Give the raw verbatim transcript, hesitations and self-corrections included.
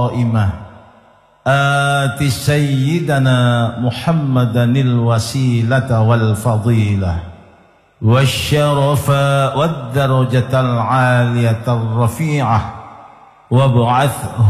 قائمة آت سيدنا محمدا الوسيلة والفضيلة والشرف والدرجة العالية الرفيعة وابعثه